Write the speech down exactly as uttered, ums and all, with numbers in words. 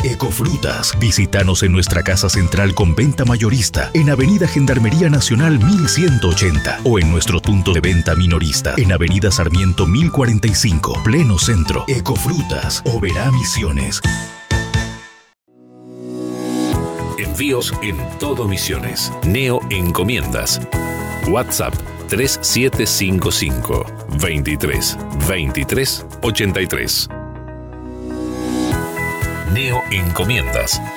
Ecofrutas. Visítanos en nuestra casa central con venta mayorista en Avenida Gendarmería Nacional mil ciento ochenta o en nuestro punto de venta minorista en Avenida Sarmiento mil cuarenta y cinco, Pleno Centro. Ecofrutas, Oberá Misiones. Envíos en todo Misiones. Neo Encomiendas. WhatsApp tres siete cinco cinco, veintitrés, veintitrés, ochenta y tres. Neo Encomiendas.